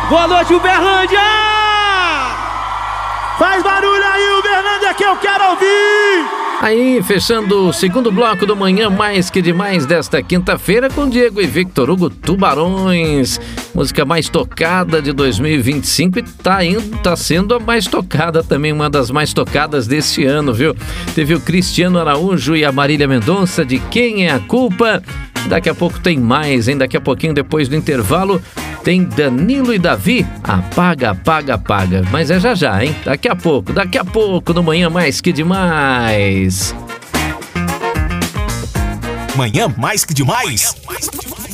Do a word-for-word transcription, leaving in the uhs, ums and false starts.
Boa noite, Uberlândia! Faz barulho aí, Uberlândia, que eu quero ouvir! Aí, fechando o segundo bloco do Manhã Mais Que Demais desta quinta-feira com Diego e Victor Hugo, Tubarões. Música mais tocada de dois mil e vinte e cinco e tá, indo, tá sendo a mais tocada também, uma das mais tocadas deste ano, viu? Teve o Cristiano Araújo e a Marília Mendonça de Quem é a Culpa? Daqui a pouco tem mais, hein? Daqui a pouquinho, depois do intervalo, tem Danilo e Davi, Apaga, Apaga, Apaga. Mas é já já, hein? Daqui a pouco, daqui a pouco, no Manhã Mais Que Demais. Manhã Mais Que Demais. Manhã mais que demais.